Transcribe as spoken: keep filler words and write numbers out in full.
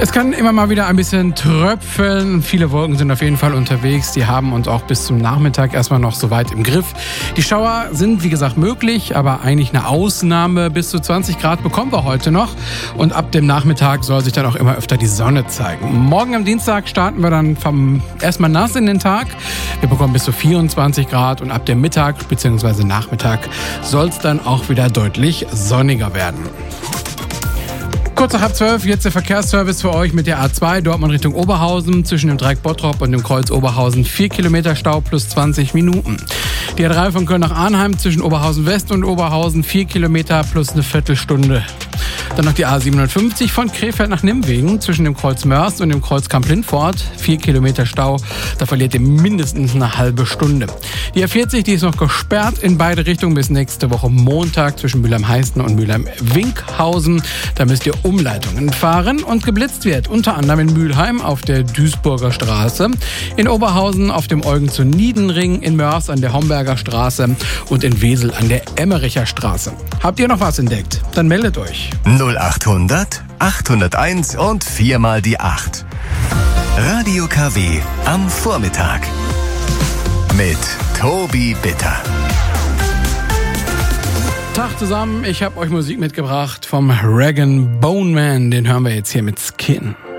Es kann immer mal wieder ein bisschen tröpfeln. Viele Wolken sind auf jeden Fall unterwegs. Die haben uns auch bis zum Nachmittag erstmal noch so weit im Griff. Die Schauer sind, wie gesagt, möglich, aber eigentlich eine Ausnahme. Bis zu zwanzig Grad bekommen wir heute noch. Und ab dem Nachmittag soll sich dann auch immer öfter die Sonne zeigen. Morgen am Dienstag starten wir dann vom erstmal nass in den Tag. Wir bekommen bis zu vierundzwanzig Grad und ab dem Mittag bzw. Nachmittag soll es dann auch wieder deutlich sonniger werden. Kurz nach halb zwölf, jetzt der Verkehrsservice für euch mit der A zwei Dortmund Richtung Oberhausen zwischen dem Dreieck Bottrop und dem Kreuz Oberhausen. vier Kilometer Stau plus zwanzig Minuten. Die A drei von Köln nach Arnheim zwischen Oberhausen West und Oberhausen. vier Kilometer plus eine Viertelstunde. Dann noch die A siebenundfünfzig von Krefeld nach Nimwegen zwischen dem Kreuz Mörs und dem Kreuz Kamp-Lindfort. vier Kilometer Stau, da verliert ihr mindestens eine halbe Stunde. Die A vierzig, die ist noch gesperrt in beide Richtungen bis nächste Woche Montag zwischen Mülheim-Heißen und Mülheim-Winkhausen. Da müsst ihr Umleitungen fahren und geblitzt wird. Unter anderem in Mülheim auf der Duisburger Straße, in Oberhausen auf dem Eugen zu Niedenring, in Mörs an der Homberger Straße und in Wesel an der Emmericher Straße. Habt ihr noch was entdeckt? Dann meldet euch. null achthundert achthunderteins und viermal die acht. Radio K W am Vormittag mit Tobi Bitter. Tag zusammen, ich habe euch Musik mitgebracht vom Rag and Bone Man. Den hören wir jetzt hier mit Skin.